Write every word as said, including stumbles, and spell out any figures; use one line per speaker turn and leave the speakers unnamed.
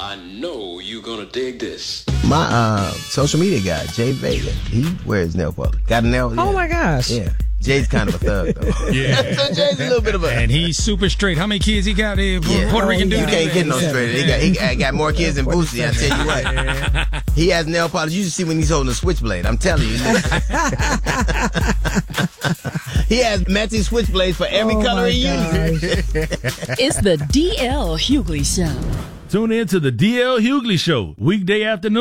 I know you're gonna dig this.
My uh, social media guy, Jay Vega, he wears nail polish. Got a nail? Yeah.
Oh, my gosh.
Yeah. Jay's kind of a thug, though.
Yeah.
So Jay's a little bit of a...
And he's super straight. How many kids he got? Uh,
Yeah.
Puerto Rican
You
dude?
can't get no straighter. He got, he got- got more kids than Boosie, I tell you what. He has nail polish. You should see when he's holding a switchblade. I'm telling you. He has matching switchblades for every
Oh,
color
my
he uses.
It's the D L Hughley Show.
Tune in to the D L Hughley Show, weekday afternoon.